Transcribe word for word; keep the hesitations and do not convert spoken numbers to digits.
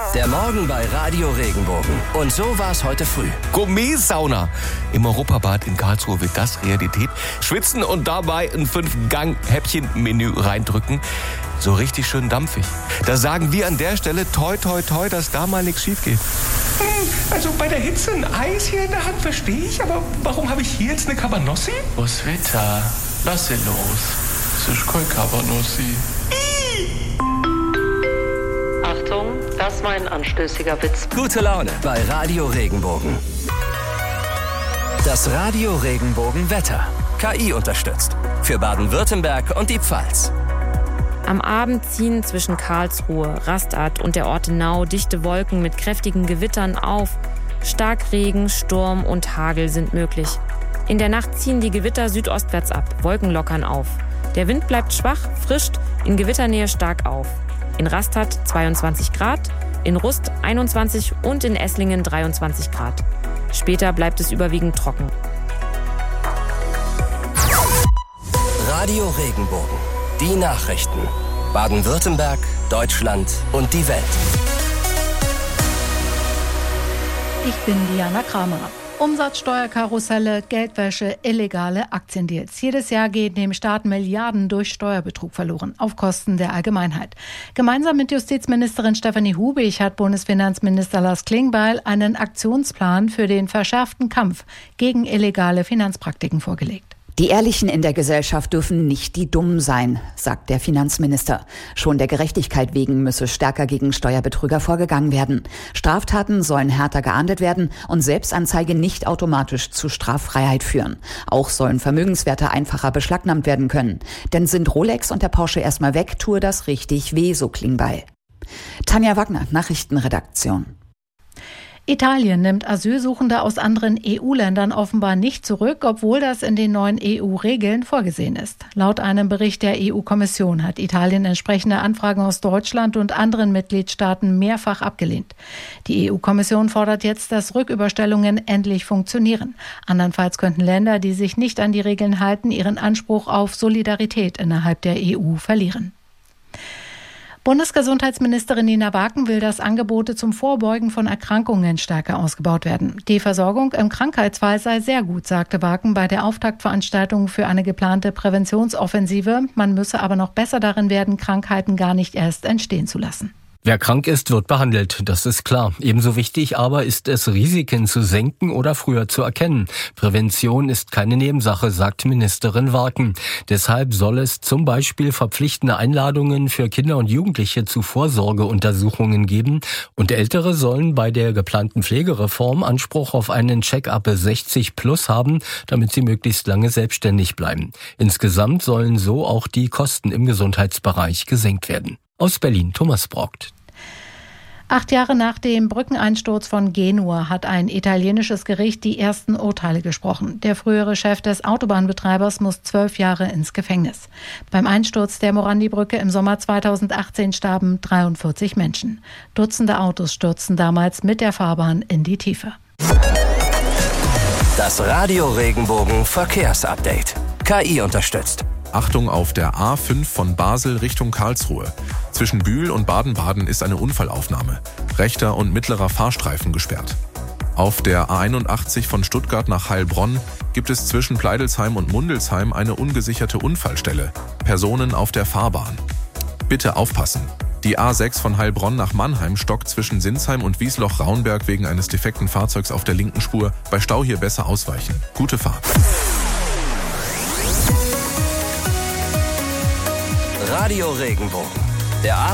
Der Morgen bei Radio Regenbogen. Und so war es heute früh. Gourmet-Sauna. Im Europabad in Karlsruhe wird das Realität. Schwitzen und dabei ein Fünf-Gang-Häppchen-Menü reindrücken. So richtig schön dampfig. Da sagen wir an der Stelle toi toi toi, dass da mal nichts schief geht. Also bei der Hitze ein Eis hier in der Hand verstehe ich, aber warum habe ich hier jetzt eine Cabanossi? Was Wetter? Lass sie los. Es ist kein Cabanossi. Achtung, das war ein anstößiger Witz. Gute Laune bei Radio Regenbogen. Das Radio Regenbogen Wetter. K I unterstützt. Für Baden-Württemberg und die Pfalz. Am Abend ziehen zwischen Karlsruhe, Rastatt und der Ortenau dichte Wolken mit kräftigen Gewittern auf. Starkregen, Sturm und Hagel sind möglich. In der Nacht ziehen die Gewitter südostwärts ab, Wolken lockern auf. Der Wind bleibt schwach, frischt, in Gewitternähe stark auf. In Rastatt zweiundzwanzig Grad, in Rust einundzwanzig und in Esslingen dreiundzwanzig Grad. Später bleibt es überwiegend trocken. Radio Regenbogen. Die Nachrichten. Baden-Württemberg, Deutschland und die Welt. Ich bin Diana Kramer. Umsatzsteuerkarusselle, Geldwäsche, illegale Aktiendeals. Jedes Jahr gehen dem Staat Milliarden durch Steuerbetrug verloren, auf Kosten der Allgemeinheit. Gemeinsam mit Justizministerin Stefanie Hubig hat Bundesfinanzminister Lars Klingbeil einen Aktionsplan für den verschärften Kampf gegen illegale Finanzpraktiken vorgelegt. Die Ehrlichen in der Gesellschaft dürfen nicht die Dummen sein, sagt der Finanzminister. Schon der Gerechtigkeit wegen müsse stärker gegen Steuerbetrüger vorgegangen werden. Straftaten sollen härter geahndet werden und Selbstanzeige nicht automatisch zu Straffreiheit führen. Auch sollen Vermögenswerte einfacher beschlagnahmt werden können. Denn sind Rolex und der Porsche erstmal weg, tue das richtig weh, so Klingbeil. Tanja Wagner, Nachrichtenredaktion. Italien nimmt Asylsuchende aus anderen E U-Ländern offenbar nicht zurück, obwohl das in den neuen E U-Regeln vorgesehen ist. Laut einem Bericht der E U-Kommission hat Italien entsprechende Anfragen aus Deutschland und anderen Mitgliedstaaten mehrfach abgelehnt. Die E U-Kommission fordert jetzt, dass Rücküberstellungen endlich funktionieren. Andernfalls könnten Länder, die sich nicht an die Regeln halten, ihren Anspruch auf Solidarität innerhalb der E U verlieren. Bundesgesundheitsministerin Nina Barken will, dass Angebote zum Vorbeugen von Erkrankungen stärker ausgebaut werden. Die Versorgung im Krankheitsfall sei sehr gut, sagte Barken bei der Auftaktveranstaltung für eine geplante Präventionsoffensive. Man müsse aber noch besser darin werden, Krankheiten gar nicht erst entstehen zu lassen. Wer krank ist, wird behandelt, das ist klar. Ebenso wichtig aber ist es, Risiken zu senken oder früher zu erkennen. Prävention ist keine Nebensache, sagt Ministerin Barken. Deshalb soll es zum Beispiel verpflichtende Einladungen für Kinder und Jugendliche zu Vorsorgeuntersuchungen geben. Und Ältere sollen bei der geplanten Pflegereform Anspruch auf einen Check-up sechzig plus haben, damit sie möglichst lange selbstständig bleiben. Insgesamt sollen so auch die Kosten im Gesundheitsbereich gesenkt werden. Aus Berlin, Thomas Brockt. Acht Jahre nach dem Brückeneinsturz von Genua hat ein italienisches Gericht die ersten Urteile gesprochen. Der frühere Chef des Autobahnbetreibers muss zwölf Jahre ins Gefängnis. Beim Einsturz der Morandi-Brücke im Sommer zweitausendachtzehn starben dreiundvierzig Menschen. Dutzende Autos stürzten damals mit der Fahrbahn in die Tiefe. Das Radio Regenbogen Verkehrsupdate. K I unterstützt. Achtung auf der A fünf von Basel Richtung Karlsruhe. Zwischen Bühl und Baden-Baden ist eine Unfallaufnahme. Rechter und mittlerer Fahrstreifen gesperrt. Auf der A einundachtzig von Stuttgart nach Heilbronn gibt es zwischen Pleidelsheim und Mundelsheim eine ungesicherte Unfallstelle. Personen auf der Fahrbahn. Bitte aufpassen. Die A sechs von Heilbronn nach Mannheim stockt zwischen Sinsheim und Wiesloch-Raunberg wegen eines defekten Fahrzeugs auf der linken Spur. Bei Stau hier besser ausweichen. Gute Fahrt. Radio Regenbogen. Der